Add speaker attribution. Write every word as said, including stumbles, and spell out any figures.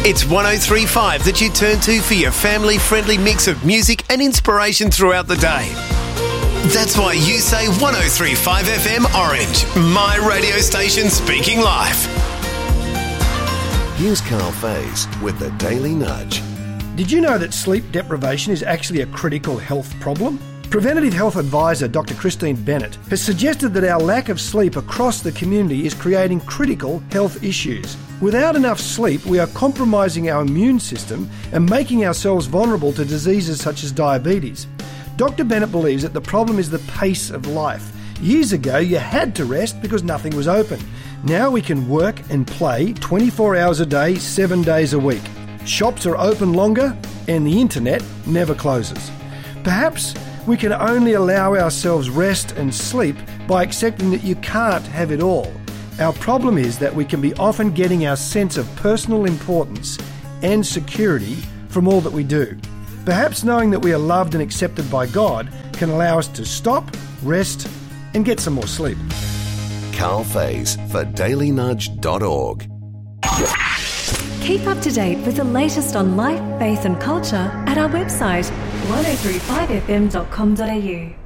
Speaker 1: It's one oh three point five that you turn to for your family-friendly mix of music and inspiration throughout the day. That's why you say one oh three point five F M Orange, my radio station speaking life.
Speaker 2: Here's Carl Faze with the Daily Nudge.
Speaker 3: Did you know that sleep deprivation is actually a critical health problem? Preventative Health Advisor Doctor Christine Bennett has suggested that our lack of sleep across the community is creating critical health issues. Without enough sleep, we are compromising our immune system and making ourselves vulnerable to diseases such as diabetes. Doctor Bennett believes that the problem is the pace of life. Years ago, you had to rest because nothing was open. Now we can work and play twenty-four hours a day, seven days a week. Shops are open longer and the internet never closes. Perhaps we can only allow ourselves rest and sleep by accepting that you can't have it all. Our problem is that we can be often getting our sense of personal importance and security from all that we do. Perhaps knowing that we are loved and accepted by God can allow us to stop, rest, and get some more sleep.
Speaker 2: Carl Faze for daily nudge dot org.
Speaker 4: Keep up to date with the latest on life, faith and culture at our website one oh three five f m dot com dot a u.